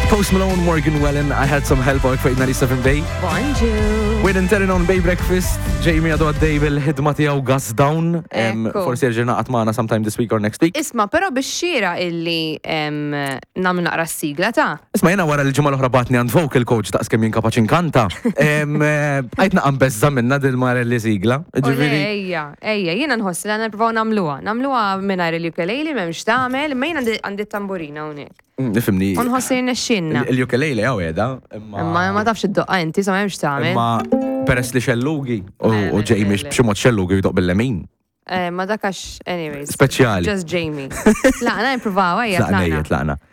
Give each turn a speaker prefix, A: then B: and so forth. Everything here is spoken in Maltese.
A: Post Malone, Morgan Wallen, I had some help għak fejna li 7 Bay.
B: Bonjour.
A: We're interin on Bay Breakfast, Jamie għadu għaddej bil-ħidma tijaw Gas Down. Forsi jirġirna għatmana sometime this week or next week.
B: Isma, pero biex xira illi namlu naqra s-sigla ta'
A: Isma, jena wara l-ġimma l-oħra batni għand vocal coach ta' skemm jinkapaċin kanta. Għajtna għambezza minna dil-mara li sigla.
B: Ejja, jena nħossi li għanna provaw namluwa minna il-ukulele, memx tamel, ma jena għandi tamburina unik.
A: Nifimni.
B: Unħossi nesċinna.
A: Il-ukulele għaw edha.
B: Ma tafx id-doqqa inti, sa memx tamel.
A: Ma peress li xellugi u Jamie bximot xellugi jdoq bil-lemin.
B: Ma dakax, anyways.
A: Speċjali.
B: Just Jamie. Laqna, improvaw,
A: Tlaqna.